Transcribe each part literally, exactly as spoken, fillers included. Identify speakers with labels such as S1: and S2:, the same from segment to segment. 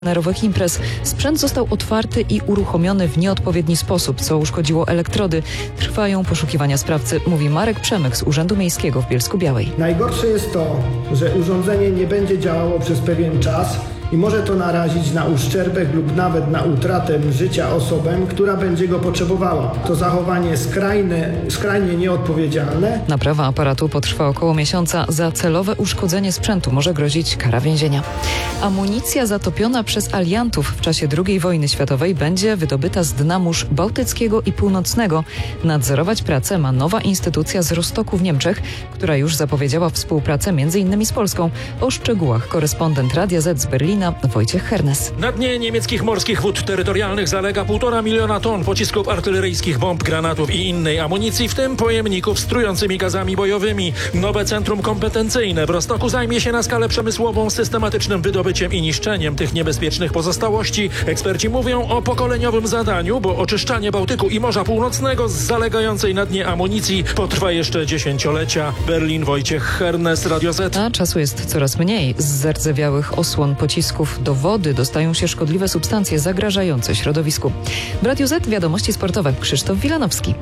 S1: plenerowych imprez. Sprzęt został otwarty i uruchomiony w nieodpowiedni sposób, co uszkodziło elektrody. Trwają poszukiwania sprawcy, mówi Marek Przemyk z Urzędu Miejskiego w Bielsku-Białej.
S2: Najgorsze jest to, że urządzenie nie będzie działało przez pewien czas i może to narazić na uszczerbek lub nawet na utratę życia osobę, która będzie go potrzebowała. To zachowanie skrajne, skrajnie nieodpowiedzialne.
S1: Naprawa aparatu potrwa około miesiąca. Za celowe uszkodzenie sprzętu może grozić kara więzienia. Amunicja zatopiona przez aliantów w czasie drugiej wojny światowej będzie wydobyta z dna mórz Bałtyckiego i Północnego. Nadzorować pracę ma nowa instytucja z Rostoku w Niemczech, która już zapowiedziała współpracę m.in. z Polską. O szczegółach korespondent Radia Z z Berlina Wojciech Hernes.
S3: Na dnie niemieckich morskich wód terytorialnych zalega półtora miliona ton pocisków artyleryjskich, bomb, granatów i innej amunicji, w tym pojemników z trującymi gazami bojowymi. Nowe centrum kompetencyjne w Rostoku zajmie się na skalę przemysłową systematycznym wydobyciem i niszczeniem tych niebezpiecznych pozostałości. Eksperci mówią o pokoleniowym zadaniu, bo oczyszczanie Bałtyku i Morza Północnego z zalegającej na dnie amunicji potrwa jeszcze dziesięciolecia. Berlin, Wojciech Hernes, Radio Z.
S1: A czasu jest coraz mniej. Z zardzewiałych osłon pocisków do wody dostają się szkodliwe substancje zagrażające środowisku. W Radiu Z wiadomości sportowe. Krzysztof Wilanowski.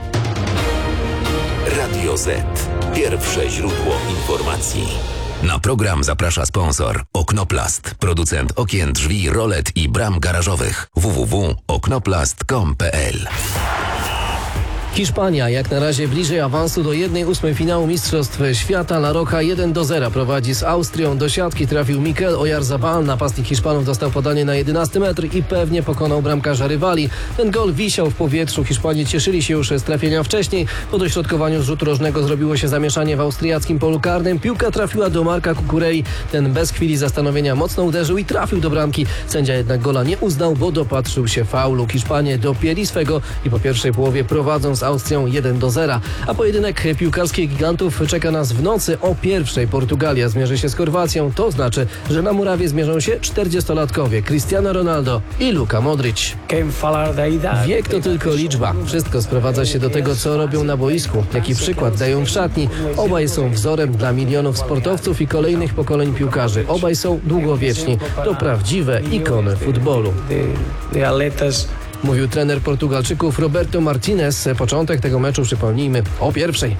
S4: Radio Z. Pierwsze źródło informacji. Na program zaprasza sponsor Oknoplast, producent okien, drzwi, rolet i bram garażowych. w w w kropka oknoplast kropka com kropka p l.
S5: Hiszpania jak na razie bliżej awansu do jednej ósmej finału Mistrzostw Świata. La Roja jeden do zera prowadzi z Austrią. Do siatki trafił Mikel Oyarzabal. Napastnik Hiszpanów dostał podanie na jedenasty metr i pewnie pokonał bramkarza rywali. Ten gol wisiał w powietrzu. Hiszpanie cieszyli się już z trafienia wcześniej. Po dośrodkowaniu z rzutu rożnego zrobiło się zamieszanie w austriackim polu karnym. Piłka trafiła do Marka Kukurei. Ten bez chwili zastanowienia mocno uderzył i trafił do bramki. Sędzia jednak gola nie uznał, bo dopatrzył się faulu. Hiszpanie dopięli swego i po pierwszej połowie prowadzą z Austrią jeden do zera, a pojedynek piłkarskich gigantów czeka nas w nocy o pierwszej. Portugalia zmierzy się z Chorwacją. To znaczy, że na murawie zmierzą się czterdziestolatkowie Cristiano Ronaldo i Luka Modric. Wiek to tylko liczba. Wszystko sprowadza się do tego, co robią na boisku, jaki przykład dają w szatni. Obaj są wzorem dla milionów sportowców i kolejnych pokoleń piłkarzy. Obaj są długowieczni. To prawdziwe ikony futbolu. Mówił trener Portugalczyków Roberto Martinez. Początek tego meczu, przypomnijmy, o pierwszej.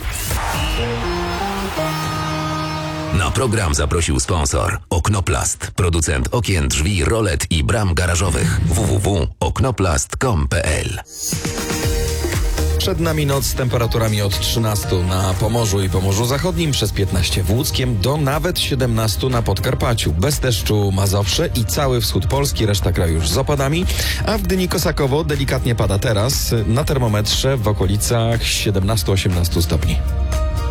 S4: Na program zaprosił sponsor Oknoplast, producent okien, drzwi, rolet i bram garażowych. w w w kropka oknoplast kropka com kropka p l.
S6: Przed nami noc z temperaturami od trzynastu na Pomorzu i Pomorzu Zachodnim, przez piętnaście w Łódzkiem, do nawet siedemnastu na Podkarpaciu. Bez deszczu Mazowsze i cały wschód Polski, reszta kraju już z opadami, a w Gdyni Kosakowo delikatnie pada teraz, na termometrze w okolicach siedemnastu osiemnastu stopni.